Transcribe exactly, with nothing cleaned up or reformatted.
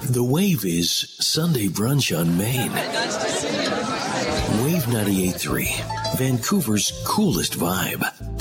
The Wave is Sunday brunch on Main. Wave ninety-eight point three, Vancouver's coolest vibe.